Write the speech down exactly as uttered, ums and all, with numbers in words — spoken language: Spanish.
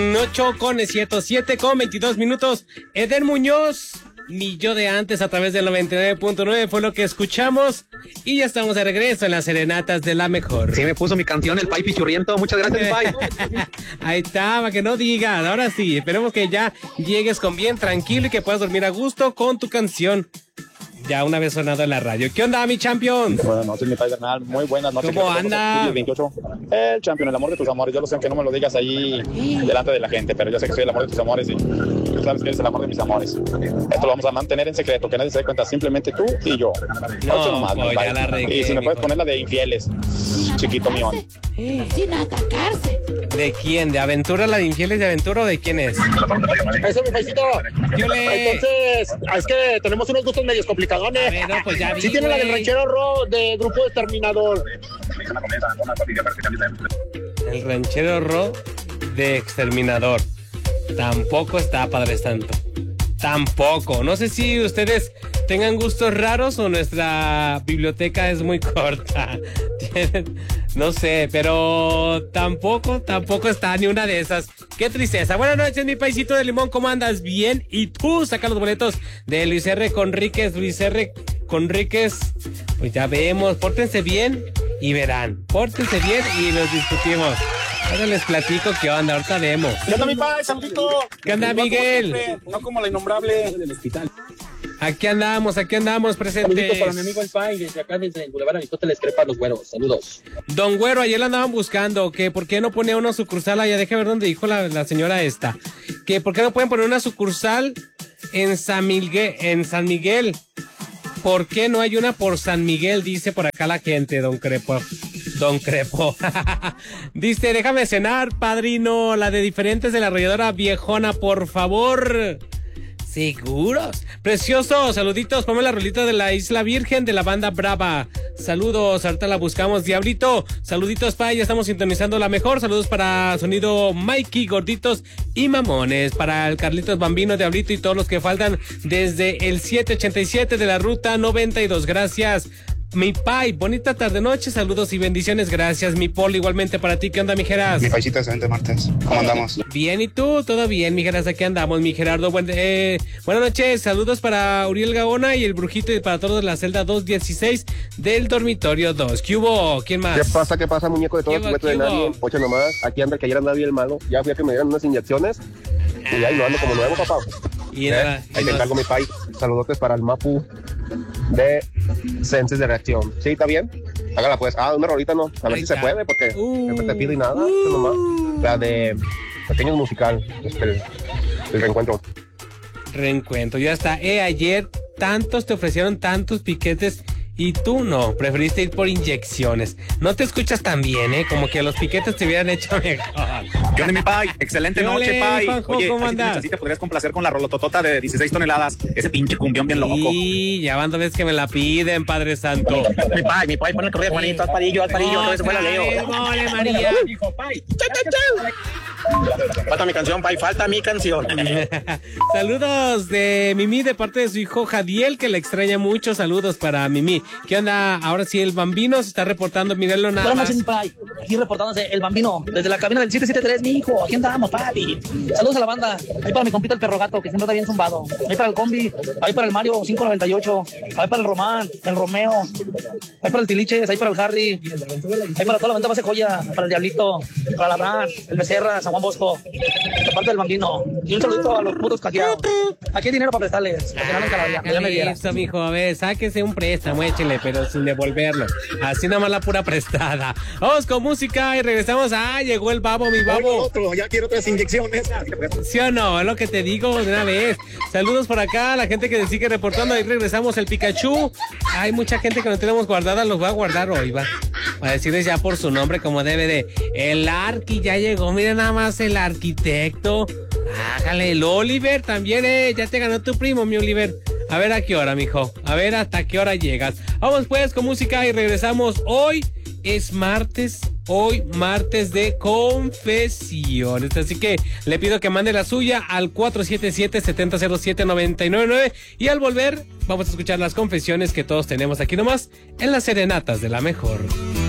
ocho con siete, siete con veintidós minutos. Eder Muñoz, ni yo de antes, a través del noventa y nueve punto nueve fue lo que escuchamos. Y ya estamos de regreso en las serenatas de la mejor. Sí, me puso mi canción, el Pai Pichurriento. Muchas gracias, Pai. Ahí está, para que no digas. Ahora sí, esperemos que ya llegues con bien, tranquilo, y que puedas dormir a gusto con tu canción. Ya una vez sonado en la radio. ¿Qué onda, mi champion? Buenas noches, mi Pai Bernal. Muy buenas noches. ¿Cómo anda? veintiocho. El champion, el amor de tus amores. Yo lo sé que no me lo digas ahí delante de la gente, pero yo sé que soy el amor de tus amores y tú sabes que eres el amor de mis amores. Esto lo vamos a mantener en secreto, que nadie se dé cuenta, simplemente tú y yo. No, nomás, pues, ya la regué, y si me puedes mijo. poner la de infieles, chiquito mío. Sin atacarse. ¿De quién? ¿De Aventura, la de Infieles de Aventura o de quién es? Eso, mi paisito. Yo le... Entonces, es que tenemos unos gustos medios complicadones. A ver, no, pues ya vi, Sí tiene la del güey. ranchero Ro de Grupo Exterminador. El ranchero Ro de Exterminador. Tampoco está Padre Santo. Tampoco. No sé si ustedes tengan gustos raros o nuestra biblioteca es muy corta. Tienen, no sé, pero tampoco, tampoco está ni una de esas. Qué tristeza. Buenas noches, mi paisito de limón. ¿Cómo andas? Bien. Y tú, saca los boletos de Luis R. Conríquez. Luis R. Conríquez. Pues ya vemos. Pórtense bien y verán. Pórtense bien y nos discutimos. Ahora les platico qué onda. Ahorita vemos. ¿Qué onda, mi Pai? Saludito. ¿Qué onda, Miguel? No como la innombrable. Aquí andamos, aquí andamos presentes. Saluditos para mi amigo el Pai, desde acá, desde el Boulevard Aristóteles Crepa, Los Güeros. Saludos. Don Güero, ayer la andaban buscando, que por qué no ponía una sucursal allá, deje ver dónde dijo la, la señora esta, que por qué no pueden poner una sucursal en San Miguel, en San Miguel, ¿por qué no hay una por San Miguel? Dice por acá la gente, don Crepo, don Crepo, dice, déjame cenar, padrino, la de diferentes de la arrolladora viejona, por favor. ¿Seguros? Precioso, saluditos, ponme la rolita de la Isla Virgen de la banda Brava. Saludos, ahorita la buscamos, Diablito. Saluditos, pa, ya estamos sintonizando la mejor. Saludos para Sonido Mikey, Gorditos y Mamones. Para el Carlitos Bambino, Diablito y todos los que faltan desde el siete ochenta y siete de la ruta noventa y dos. Gracias. Mi Pai, bonita tarde noche, saludos y bendiciones, gracias, mi Pol, igualmente para ti. ¿Qué onda, mijeras? Mi paisita, excelente martes. ¿Cómo andamos? Bien, ¿y tú? Todo bien, mijeras, aquí andamos, mi Gerardo. Buen, eh, buenas noches, saludos para Uriel Gaona y el Brujito y para todos de la celda dos dieciséis del dormitorio dos. ¿Qué hubo? ¿Quién más? ¿Qué pasa? ¿Qué pasa, muñeco de todo? ¿Qué hubo? Juguete de ¿Qué nadie. hubo? Ocho nomás. Aquí anda el que ayer andaba bien el mago. Ya fui a que me dieran unas inyecciones. Y ahí lo ando como nuevo, papá. Y ¿Eh? nada, Ahí y te nos- encargo mi pai. Saludotes para el Mapu de Senses de Reacción. ¿Sí? ¿Está bien? Hágala pues. Ah, una rolita, ¿no? A ver Ahí si se está. puede, porque Uh, siempre te pido y nada. Eso nomás. La de Pequeños Musical. Este, el, el reencuentro. Reencuentro, ya está. Eh, ayer tantos te ofrecieron tantos piquetes y tú no, preferiste ir por inyecciones. No te escuchas tan bien, ¿eh? Como que los piquetes te hubieran hecho mejor. ¿Qué onda, mi Pai? Excelente ¿Qué noche, ole, Pai. Juanjo, Oye, cómo así andas? así te podrías complacer con la rolototota de dieciséis toneladas. Ese pinche cumbión bien loco. Y ya van dos veces que me la piden, Padre Santo. Mi Pai, mi Pai, pon el correo de Juanito, haz parillo, haz parillo, otra vez se fue la Leo. Otra vez, mole, María. Falta mi canción, Pai, falta mi canción. Saludos de Mimi de parte de su hijo Jadiel, que le extraña mucho. Saludos para Mimi. ¿Qué onda? Ahora sí, el Bambino se está reportando. Miguel nada Buenas más. noches, mi Pai. Aquí reportándose el Bambino desde la cabina del siete siete tres, mi hijo. Aquí andamos, papi. Saludos a la banda. Ahí para mi compita el perro gato, que siempre está bien zumbado. Ahí para el combi. Ahí para el Mario cinco noventa y ocho. Ahí para el Román, el Romeo. Ahí para el Tiliches. Ahí para el Harry. Ahí para toda la banda base joya. Para el Diablito. Para la Bran, el Becerra, San Juan Bosco. De parte del Bambino. Y un saludito a los putos cajeados. Aquí hay dinero para prestarles. Para que no anden calavera, que ya me diera. Eso, mijo, a ver, sáquese un préstamo, échele, pero sin devolverlo. Así nada más la pura prestada. Vamos con música y regresamos. Ah, llegó el babo, mi babo. Otro, ya quiero otras inyecciones. ¿Sí o no? Es lo que te digo de una vez. Saludos por acá, la gente que se sigue reportando. Ahí regresamos el Pikachu. Hay mucha gente que no tenemos guardada, los voy a guardar hoy, va. Para decirles ya por su nombre como debe de. El Arqui ya llegó, mira nada más el arquitecto. Hágale, el Oliver también, eh. Ya te ganó tu primo, mi Oliver. A ver a qué hora, mijo. A ver hasta qué hora llegas. Vamos pues con música y regresamos. Hoy es martes. Hoy martes de confesiones. Así que le pido que mande la suya al cuatro siete siete, siete cero cero siete, nueve nueve nueve. Y al volver vamos a escuchar las confesiones que todos tenemos aquí nomás en las serenatas de la mejor.